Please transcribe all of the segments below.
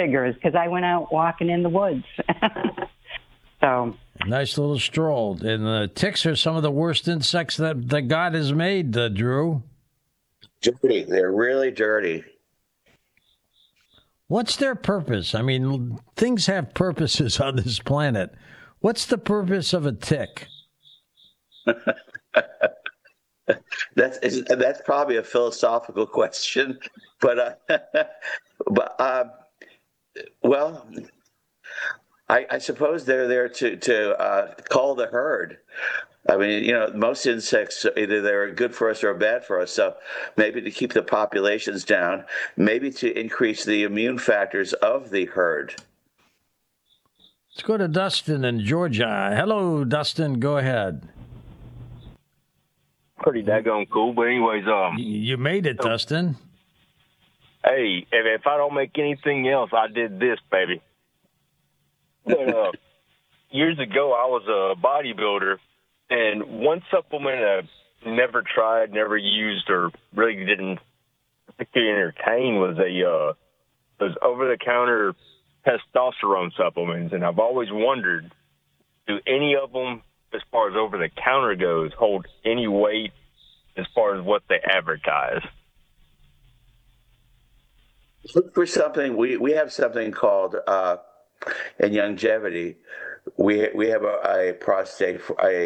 figures because I went out walking in the woods. So nice little stroll. And the ticks are some of the worst insects that God has made, Drew. Dirty. They're really dirty. What's their purpose? I mean, things have purposes on this planet. What's the purpose of a tick? That's probably a philosophical question, but well, I suppose they're there to call the herd. I mean, most insects, either they're good for us or bad for us. So maybe to keep the populations down, maybe to increase the immune factors of the herd. Let's go to Dustin in Georgia. Hello, Dustin. Go ahead. Pretty daggone cool. But anyways, you made it, Dustin. Hey, if I don't make anything else, I did this, baby. But years ago, I was a bodybuilder. And one supplement I never tried, never used, or really didn't particularly entertain was those over-the-counter testosterone supplements. And I've always wondered, do any of them, as far as over-the-counter goes, hold any weight as far as what they advertise? Look for something. We have something called in longevity. We have a prostate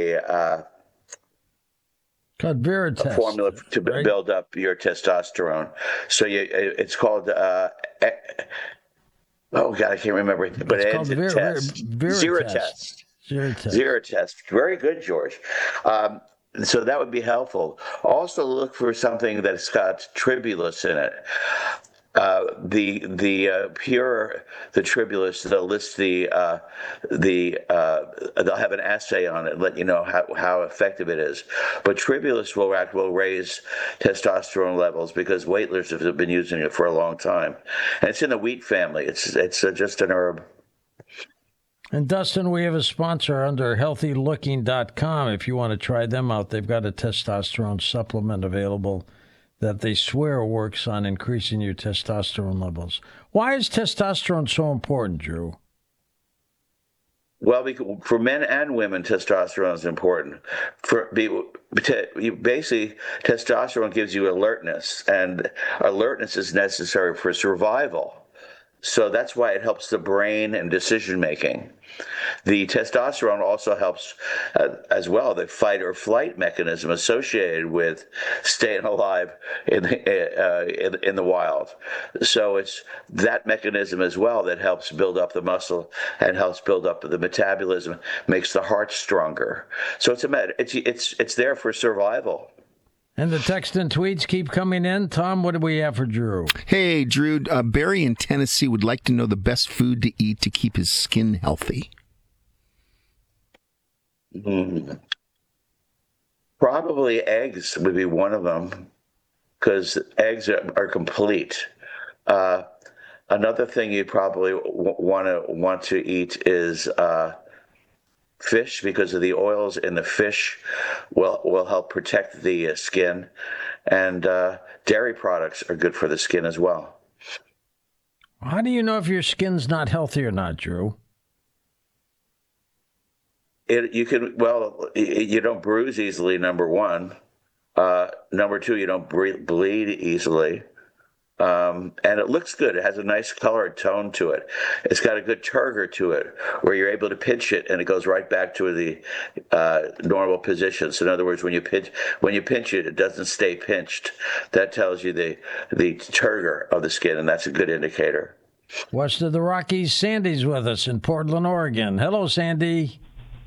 called Veritest, a formula to build up your testosterone. So it's called oh God, I can't remember it, but it's called Zeratest. Zeratest. Very good, George. So that would be helpful. Also, look for something that's got tribulus in it. The tribulus, they'll list they'll have an assay on it and let you know how effective it is. But tribulus will raise testosterone levels because weightlifters have been using it for a long time. And it's in the wheat family. It's just an herb. And Dustin, we have a sponsor under healthylooking.com. If you want to try them out, they've got a testosterone supplement available that they swear works on increasing your testosterone levels. Why is testosterone so important, Drew? Well, for men and women, testosterone is important. Basically, testosterone gives you alertness, and alertness is necessary for survival. So that's why it helps the brain and decision making. The testosterone also helps as well the fight or flight mechanism associated with staying alive in the wild. So it's that mechanism as well that helps build up the muscle and helps build up the metabolism, makes the heart stronger. So it's there for survival. And the text and tweets keep coming in. Tom, what do we have for Drew? Hey, Drew. Barry in Tennessee would like to know the best food to eat to keep his skin healthy. Probably eggs would be one of them because eggs are complete. Another thing you probably want to eat is fish, because of the oils in the fish will help protect the skin, and dairy products are good for the skin as well. How do you know if your skin's not healthy or not, Drew? You don't bruise easily, number one. Number two, you don't bleed easily. And it looks good. It has a nice colored tone to it. It's got a good turgor to it, where you're able to pinch it and it goes right back to the normal position. So in other words, when you pinch it, it doesn't stay pinched. That tells you the turgor of the skin, and that's a good indicator. West of the Rockies, Sandy's with us in Portland, Oregon. Hello, Sandy.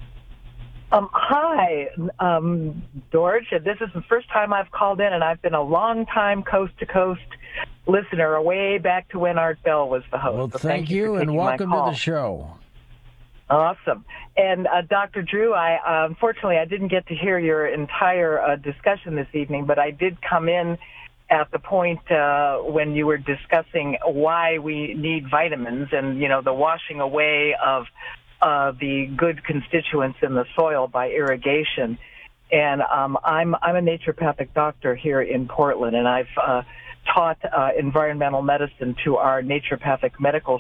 Hi, George. This is the first time I've called in, and I've been a long-time coast-to-coast listener, way back to when Art Bell was the host. Well, so thank you, and welcome to the show. Awesome. And Dr. Drew, unfortunately, I didn't get to hear your entire discussion this evening, but I did come in at the point when you were discussing why we need vitamins and, the washing away of the good constituents in the soil by irrigation. And I'm a naturopathic doctor here in Portland, and I've taught environmental medicine to our naturopathic medical